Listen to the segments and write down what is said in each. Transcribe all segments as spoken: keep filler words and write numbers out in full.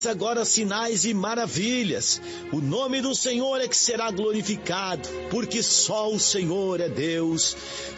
agora sinais e maravilhas. O nome do Senhor é que será glorificado, porque só o Senhor é Deus,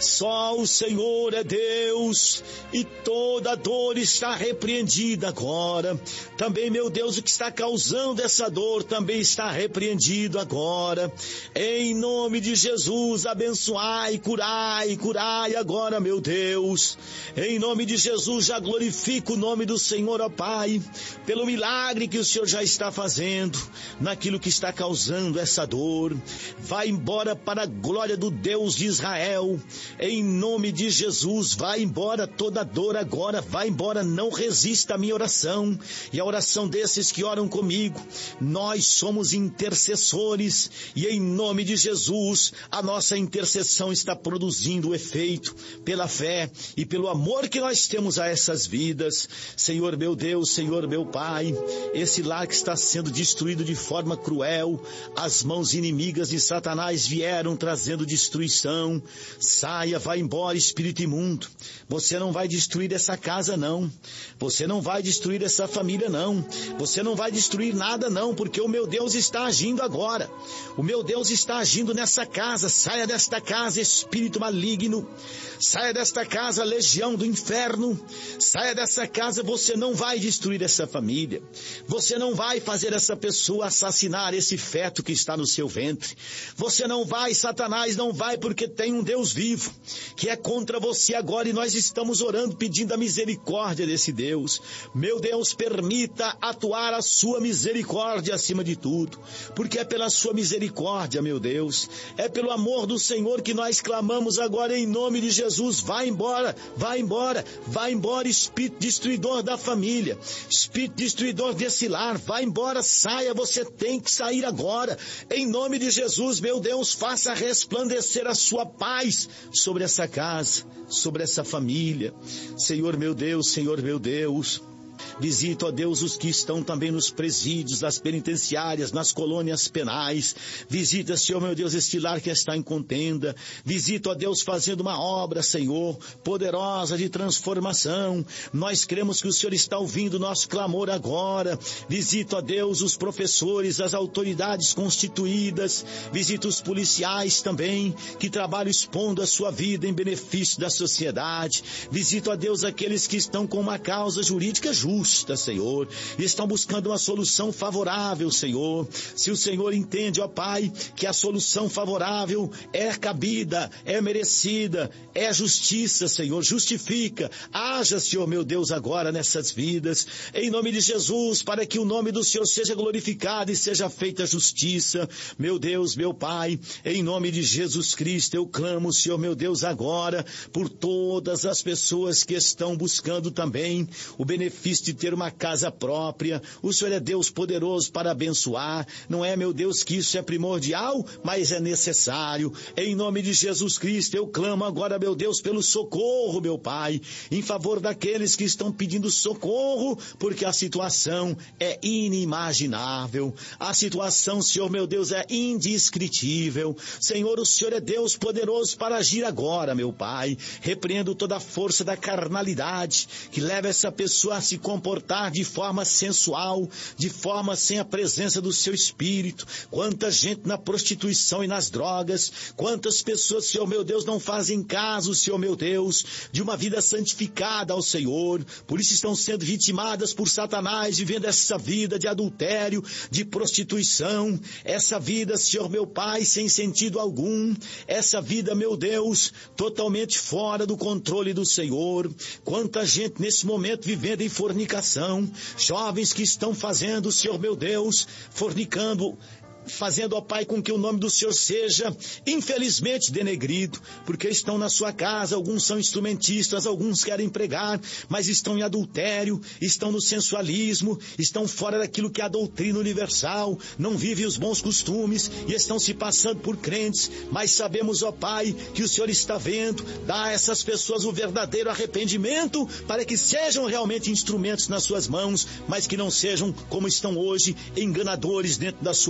só o Senhor é Deus, e toda dor está repreendida agora. Também, meu Deus, o que está causando essa dor também está repreendido agora. Em nome de Jesus, abençoai, curai, curai agora, meu Deus. Em nome de Jesus, já glorifico o nome do Senhor, ó Pai, pelo milagre que o Senhor já está fazendo naquilo que está causando essa dor. Vai embora para a glória do Deus de Israel, em nome de Jesus. Vai embora toda dor agora, vai embora. Não resista à minha oração e a oração desses que oram comigo. Nós somos intercessores e em nome de Jesus a nossa intercessão está produzindo o efeito pela fé e pelo amor que nós temos a essas vidas. Senhor meu Deus, Senhor meu Pai, esse lar que está sendo destruído de forma cruel, as mãos inimigas de Satanás vieram trazendo destruição. Saia, vai embora, espírito imundo. Você não vai destruir essa casa, não. Você não vai destruir essa família, não. Você não vai destruir nada, não, porque o meu Deus está agindo agora. O meu Deus está agindo nessa casa. Saia desta casa, espírito maligno. Saia desta casa, legião do inferno. Saia dessa casa, você não vai destruir essa família. Você não vai fazer essa pessoa assassinar esse feto que está no seu ventre. Você não vai, Satanás não vai, porque tem um Deus vivo que é contra você agora, e nós estamos orando pedindo a misericórdia desse Deus. Meu Deus, permita atuar a sua misericórdia acima de tudo, porque é pela sua misericórdia, meu Deus, é pelo amor do Senhor que nós clamamos agora em nome de Jesus. Vai embora, vai embora, vai embora, espírito destruidor da família, espírito destruidor desse lar, vai embora, saia, você tem que sair agora, em nome de Jesus. Meu Deus, faça resplandecer a sua paz sobre essa casa, sobre essa família. Senhor meu Deus, Senhor meu Deus, visita, ó Deus, os que estão também nos presídios, nas penitenciárias, nas colônias penais. Visita, Senhor, meu Deus, este lar que está em contenda. Visita, ó Deus, fazendo uma obra, Senhor, poderosa de transformação. Nós cremos que o Senhor está ouvindo o nosso clamor agora. Visita, ó Deus, os professores, as autoridades constituídas. Visita os policiais também, que trabalham expondo a sua vida em benefício da sociedade. Visita, ó Deus, aqueles que estão com uma causa jurídica justa, Senhor, e estão buscando uma solução favorável, Senhor. Se o Senhor entende, ó Pai, que a solução favorável é cabida, é merecida, é justiça, Senhor, justifica. Haja, Senhor, meu Deus, agora nessas vidas, em nome de Jesus, para que o nome do Senhor seja glorificado e seja feita justiça. Meu Deus, meu Pai, em nome de Jesus Cristo, eu clamo, Senhor, meu Deus, agora, por todas as pessoas que estão buscando também o benefício de ter uma casa própria. O Senhor é Deus poderoso para abençoar. Não é, meu Deus, que isso é primordial, mas é necessário. Em nome de Jesus Cristo, eu clamo agora, meu Deus, pelo socorro, meu Pai, em favor daqueles que estão pedindo socorro, porque a situação é inimaginável. A situação, Senhor, meu Deus, é indescritível. Senhor, o Senhor é Deus poderoso para agir agora, meu Pai. Repreendo toda a força da carnalidade que leva essa pessoa a se comportar de forma sensual, de forma sem a presença do seu Espírito. Quanta gente na prostituição e nas drogas, quantas pessoas, Senhor meu Deus, não fazem caso, Senhor meu Deus, de uma vida santificada ao Senhor, por isso estão sendo vitimadas por Satanás, vivendo essa vida de adultério, de prostituição, essa vida, Senhor meu Pai, sem sentido algum, essa vida, meu Deus, totalmente fora do controle do Senhor. Quanta gente nesse momento vivendo em fornicação, jovens que estão fazendo, Senhor meu Deus, fornicando, fazendo, ó Pai, com que o nome do Senhor seja infelizmente denegrido, porque estão na sua casa, alguns são instrumentistas, alguns querem pregar, mas estão em adultério, estão no sensualismo, estão fora daquilo que é a doutrina universal, não vivem os bons costumes e estão se passando por crentes. Mas sabemos, ó Pai, que o Senhor está vendo, dá a essas pessoas o verdadeiro arrependimento, para que sejam realmente instrumentos nas suas mãos, mas que não sejam como estão hoje, enganadores dentro da sua obra.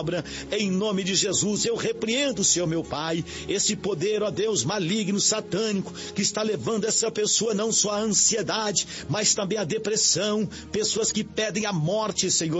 obra, em nome de Jesus. Eu repreendo, Senhor meu Pai, esse poder, ó Deus, maligno, satânico, que está levando essa pessoa não só à ansiedade, mas também à depressão, pessoas que pedem a morte, Senhor